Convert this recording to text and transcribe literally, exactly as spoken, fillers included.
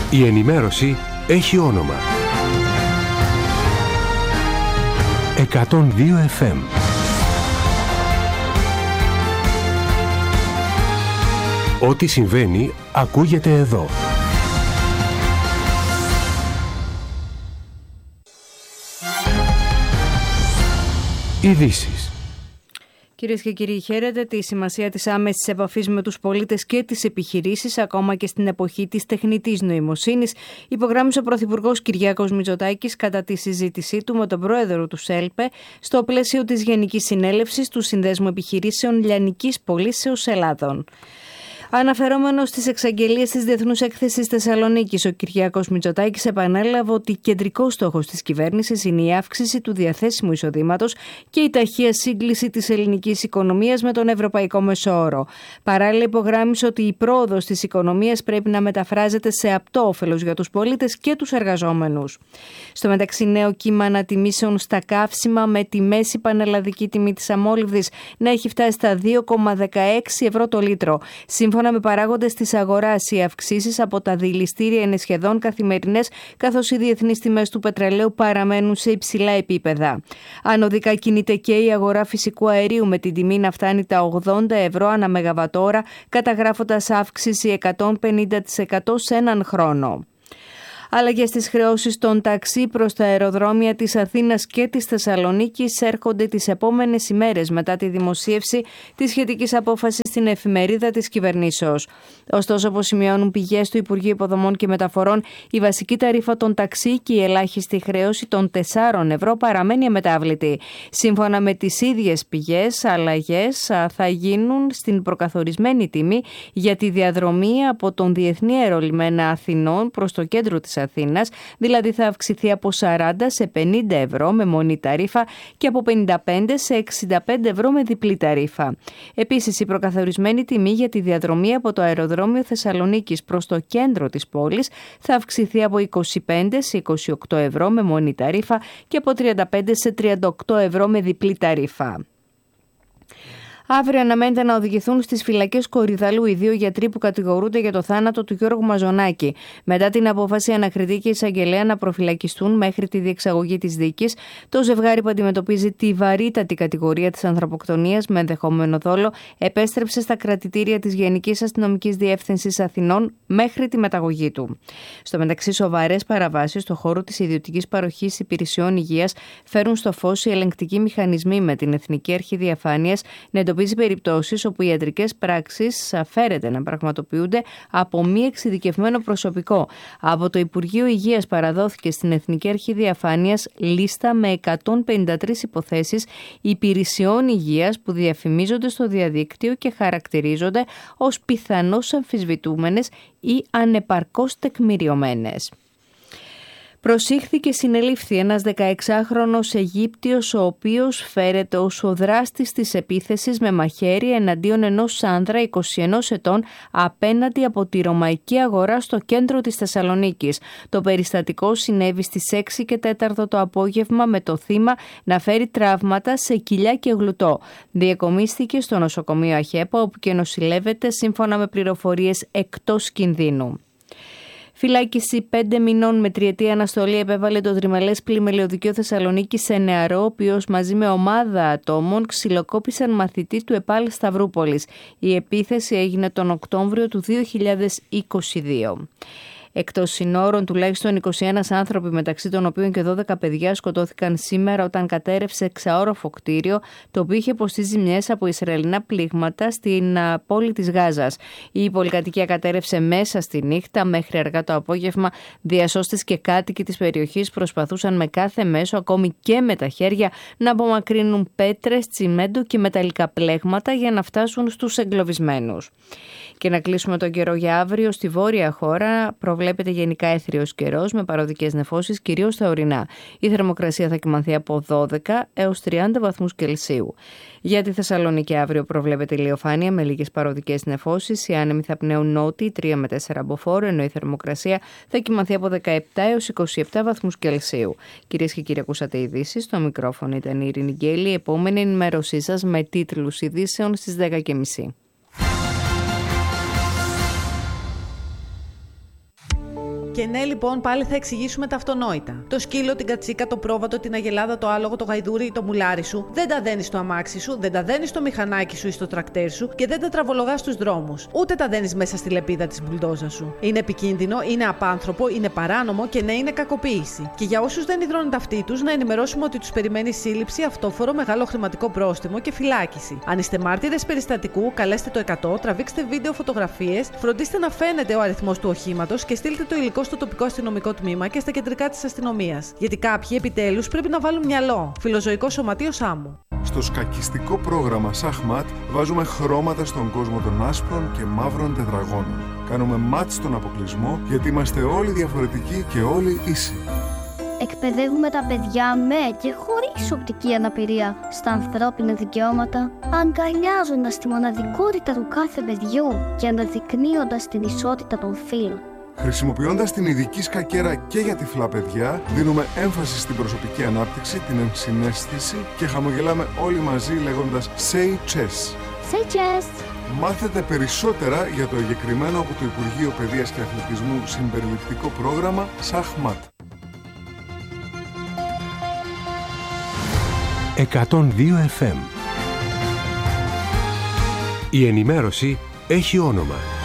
Η ενημέρωση έχει όνομα. εκατόν δύο εφ εμ. Ό,τι συμβαίνει ακούγεται εδώ. Ειδήσεις. Κυρίες και κύριοι, χαίρετε. Τη σημασία της άμεσης επαφής με τους πολίτες και τις επιχειρήσεις, ακόμα και στην εποχή της τεχνητής νοημοσύνης, υπογράμμισε ο Πρωθυπουργός Κυριάκος Μητσοτάκης κατά τη συζήτησή του με τον πρόεδρο του ΣΕΛΠΕ στο πλαίσιο της Γενικής Συνέλευσης του Συνδέσμου Επιχειρήσεων Λιανικής Πωλήσεως Ελλάδων. Αναφερόμενος στις εξαγγελίες της Διεθνούς Έκθεσης Θεσσαλονίκης, ο Κυριάκος Μητσοτάκης επανέλαβε ότι κεντρικός στόχος της κυβέρνησης είναι η αύξηση του διαθέσιμου εισοδήματος και η ταχεία σύγκληση της ελληνικής οικονομίας με τον ευρωπαϊκό μεσόωρο. Παράλληλα, υπογράμμισε ότι η πρόοδος της οικονομίας πρέπει να μεταφράζεται σε απτό όφελος για τους πολίτες και τους εργαζόμενους. Στο μεταξύ, νέο κύμα ανατιμήσεων στα καύσιμα, με τη μέση πανελλαδική τιμή της αμόλυβδης να έχει φτάσει στα δύο κόμμα δεκαέξι ευρώ το λίτρο. Σύμφωνα με παράγοντες της αγοράς, οι αυξήσεις από τα δειλιστήρια είναι σχεδόν καθημερινές, καθώς οι διεθνείς τιμές του πετρελαίου παραμένουν σε υψηλά επίπεδα. Ανωδικά κινείται και η αγορά φυσικού αερίου, με την τιμή να φτάνει τα ογδόντα ευρώ ανά μεγαβατόρα, καταγράφοντας αύξηση εκατόν πενήντα τοις εκατό σε έναν χρόνο. Αλλαγές στις χρεώσεις των ταξί προς τα αεροδρόμια της Αθήνας και της Θεσσαλονίκης έρχονται τις επόμενες ημέρες μετά τη δημοσίευση της σχετικής απόφασης στην εφημερίδα της κυβερνήσεως. Ωστόσο, όπως σημειώνουν πηγές του Υπουργείου Υποδομών και Μεταφορών, η βασική ταρίφα των ταξί και η ελάχιστη χρέωση των τεσσάρων ευρώ παραμένει αμετάβλητη. Σύμφωνα με τις ίδιες πηγές, αλλαγές θα γίνουν στην προκαθορισμένη τιμή για τη διαδρομή από τον Διεθνή Αερολιμένα Αθηνών προς το κέντρο της Αθήνας, δηλαδή θα αυξηθεί από σαράντα σε πενήντα ευρώ με μονή ταρίφα και από πενήντα πέντε σε εξήντα πέντε ευρώ με διπλή ταρίφα. Επίσης, η προκαθορισμένη τιμή για τη διαδρομή από το αεροδρόμιο Θεσσαλονίκης προς το κέντρο της πόλης θα αυξηθεί από είκοσι πέντε σε είκοσι οκτώ ευρώ με μονή ταρίφα και από τριάντα πέντε σε τριάντα οκτώ ευρώ με διπλή ταρίφα. Αύριο αναμένεται να οδηγηθούν στις φυλακές Κορυδαλού οι δύο γιατροί που κατηγορούνται για το θάνατο του Γιώργου Μαζονάκη. Μετά την απόφαση ανακριτή και εισαγγελέα να προφυλακιστούν μέχρι τη διεξαγωγή της δίκης, το ζευγάρι που αντιμετωπίζει τη βαρύτατη κατηγορία της ανθρωποκτονίας με ενδεχόμενο δόλο επέστρεψε στα κρατητήρια της Γενικής Αστυνομικής Διεύθυνσης Αθηνών μέχρι τη μεταγωγή του. Στο μεταξύ, σοβαρές παραβάσεις στον χώρο της ιδιωτικής παροχής υπηρεσιών υγείας φέρουν στο φως οι ελεγκτικοί μηχανισμοί, με την Εθνική Αρχή Διαφάνειας να εντοπίζει περιπτώσεις όπου οι ιατρικές πράξεις αφαίρεται να πραγματοποιούνται από μη εξειδικευμένο προσωπικό. Από το Υπουργείο Υγείας παραδόθηκε στην Εθνική Αρχή Διαφάνειας λίστα με εκατόν πενήντα τρεις υποθέσεις υπηρεσιών υγείας που διαφημίζονται στο διαδίκτυο και χαρακτηρίζονται ως πιθανώς αμφισβητούμενες ή ανεπαρκώς τεκμηριωμένες. Προσήχθηκε συνελήφθη ένας δεκαεξάχρονος Αιγύπτιος, ο οποίος φέρεται ως ο δράστης της επίθεσης με μαχαίρι εναντίον ενός άνδρα είκοσι ενός ετών απέναντι από τη Ρωμαϊκή Αγορά στο κέντρο της Θεσσαλονίκης. Το περιστατικό συνέβη στις έξι και τέσσερα το απόγευμα, με το θύμα να φέρει τραύματα σε κοιλιά και γλουτό. Διακομίστηκε στο νοσοκομείο Αχέπα, όπου και νοσηλεύεται σύμφωνα με πληροφορίες εκτός κινδύνου. Φυλάκιση πέντε μηνών με τριετή αναστολή επέβαλε το τριμελές πλημελιωδικείο Θεσσαλονίκη σε νεαρό, ο οποίος μαζί με ομάδα ατόμων ξυλοκόπησαν μαθητή του ΕΠΑΛ Σταυρούπολης. Η επίθεση έγινε τον Οκτώβριο του δύο χιλιάδες είκοσι δύο. Εκτός συνόρων, τουλάχιστον είκοσι ένας άνθρωποι, μεταξύ των οποίων και δώδεκα παιδιά, σκοτώθηκαν σήμερα όταν κατέρευσε εξαόροφο κτίριο, το οποίο είχε υποστεί ζημιές από ισραηλινά πλήγματα στην πόλη της Γάζας. Η πολυκατοικία κατέρευσε μέσα στη νύχτα. Μέχρι αργά το απόγευμα, διασώστες και κάτοικοι της περιοχής προσπαθούσαν με κάθε μέσο, ακόμη και με τα χέρια, να απομακρύνουν πέτρες, τσιμέντο και μεταλλικά πλέγματα για να φτάσουν στους εγκλωβισμένους. Και να κλείσουμε τον καιρό για αύριο. Στη βόρεια χώρα προβλέπεται γενικά έθριος καιρός με παροδικές νεφώσεις, κυρίως στα ορεινά. Η θερμοκρασία θα κυμανθεί από δώδεκα έως τριάντα βαθμούς Κελσίου. Για τη Θεσσαλονίκη αύριο προβλέπεται ηλιοφάνεια με λίγες παροδικές νεφώσεις. Οι άνεμοι θα πνέουν νότιοι τρία με τέσσερα μποφόρ, ενώ η θερμοκρασία θα κυμανθεί από δεκαεπτά έως είκοσι επτά βαθμούς Κελσίου. Κυρίες και κύριοι, ακούσατε ειδήσεις. Στο μικρόφωνο ήταν η Ειρήνη Γκέλη. Η επόμενη ενημέρωσή σας με τίτλους ειδήσεων στις δέκα και μισή. Και ναι, λοιπόν, πάλι θα εξηγήσουμε τα αυτονόητα. Το σκύλο, την κατσίκα, το πρόβατο, την αγελάδα, το άλογο, το γαϊδούρι ή το μουλάρι σου δεν τα δένεις στο αμάξι σου, δεν τα δένεις στο μηχανάκι σου ή στο τρακτέρ σου και δεν τα τραβολογάς στους δρόμους. Ούτε τα δένεις μέσα στη λεπίδα της μπουλντόζα σου. Είναι επικίνδυνο, είναι απάνθρωπο, είναι παράνομο και ναι, είναι κακοποίηση. Και για όσους δεν υδρώνουν ταυτί τους, να ενημερώσουμε ότι τους περιμένει σύλληψη, αυτόφορο, μεγάλο χρηματικό πρόστιμο και φυλάκιση. Αν είστε μάρτυρες περιστατικού, καλέστε το εκατό, τραβήξτε βίντεο, φωτογραφίες, φροντίστε να φαίνεται ο αριθμός του οχήματος και στείλτε το υλικό στο τοπικό αστυνομικό τμήμα και στα κεντρικά της αστυνομίας. Γιατί κάποιοι επιτέλους πρέπει να βάλουν μυαλό. Φιλοζωικό Σωματείο Σάμου. Στο σκακιστικό πρόγραμμα Σαχμάτ βάζουμε χρώματα στον κόσμο των άσπρων και μαύρων τετραγώνων. Κάνουμε μάτς στον αποκλεισμό γιατί είμαστε όλοι διαφορετικοί και όλοι ίσοι. Εκπαιδεύουμε τα παιδιά με και χωρίς οπτική αναπηρία στα ανθρώπινα δικαιώματα, αγκαλιάζοντας τη μοναδικότητα του κάθε παιδιού και αναδεικνύοντας την ισότητα των φύλων. Χρησιμοποιώντας την ειδική σκακέρα και για τυφλά παιδιά, δίνουμε έμφαση στην προσωπική ανάπτυξη, την ενσυναίσθηση και χαμογελάμε όλοι μαζί λέγοντας Say Chess. Say Chess! Μάθετε περισσότερα για το εγκεκριμένο από το Υπουργείο Παιδείας και Αθλητισμού συμπεριληπτικό πρόγραμμα Σαχμάτ. εκατόν δύο εφ εμ. Η ενημέρωση έχει όνομα.